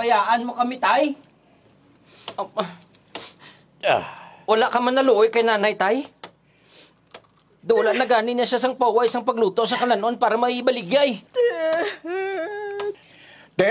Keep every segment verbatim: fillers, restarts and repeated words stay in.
pabayaan mo kami, tay. Um, Ah, wala ka man naluoy kay nanay, tay. Dula na gani niya siya sang paway sang pagluto sa kalanon para maibaligay. Te,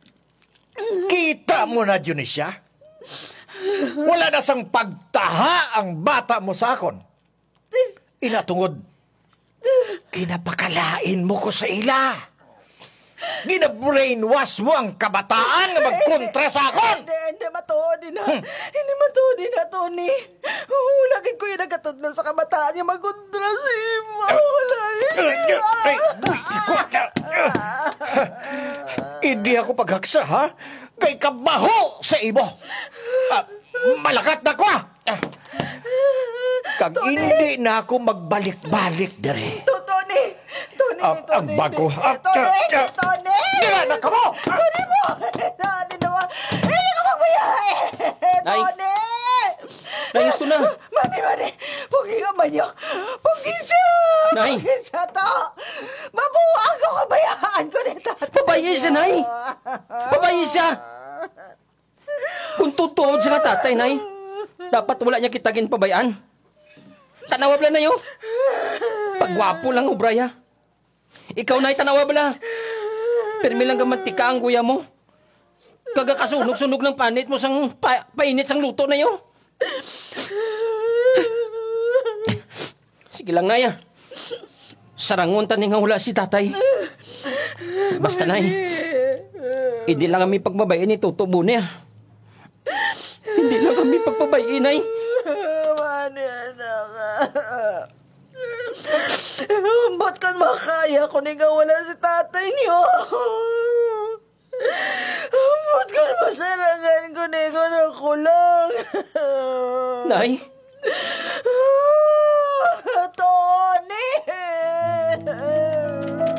kita mo na, Junisha. Wala na sang pagtaha ang bata mo sa akon. Inatungod, kinapakalain mo ko sa ila. Gina-brainwash mo ang kabataan na magkontra sa akon. Hindi, hindi matuod na. Hindi matuod na, Tony. Hulagin ko yung nagatudlo sa kabataan niya magkontra si Ima. Hulagin. Ay, buy ko. Hindi ako paghaksa, ha? Kay kabaho sa imo. Ah, malakat na ko, ah. Kag hindi na ako magbalik-balik dire. To, Tony. Tony, Ah, Tony. ang bago. Ah, Tony, ah, Tony. Dira na ka mo! Tony mo. Tony naman. Hindi ka magbayahe. Nay. Tony. Nay, gusto na. Mani, mani. Pugi ka man yun. Pugi siya. Nay. Pugi siya to. Mabuang ko kabayaan ko nito. Pabayi siya, Nay. Pabayi siya. Kung tutuod siya nga tatay, Nay, dapat wala niya kitagin pabayaan. Tanawa bala na yun. Pagwapo lang, Obraya. Ikaw, Nay, tanawa bala. Permi lang gamantika ang guya mo. Kagakasunog-sunog ng panit mo sang pa, painit sang luto na yun. Sige lang, Nay. Sarangon taning nga hula si tatay. Basta, Nay. Hindi lang kami pagbabayin ni Tuto Bune. Hindi lang kami pagbabayin, Nay. Mani, anak. Ba't kan makaya kung nga wala si tatay niyo? Ba't kan masarangan ko na ikaw na kulang? Nay,